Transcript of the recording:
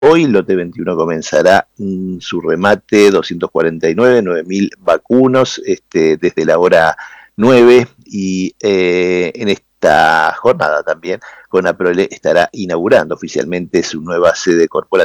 Hoy Lote 21 comenzará su remate 249, 9.000 vacunos desde la hora 9 y en esta jornada también CONAPROLE estará inaugurando oficialmente su nueva sede corporativa